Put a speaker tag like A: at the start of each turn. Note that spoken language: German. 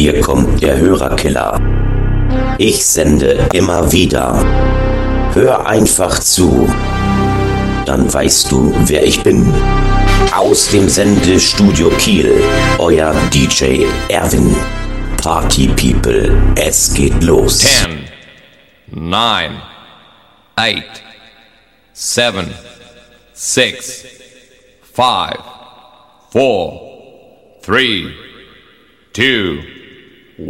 A: Hier kommt der Hörerkiller. Ich sende immer wieder. Hör einfach zu. Dann weißt du, wer ich bin. Aus dem Sendestudio Kiel, euer DJ Erwin. Party People, es geht los.
B: 10, 9, 8, 7, 6, 5, 4, 3, 2,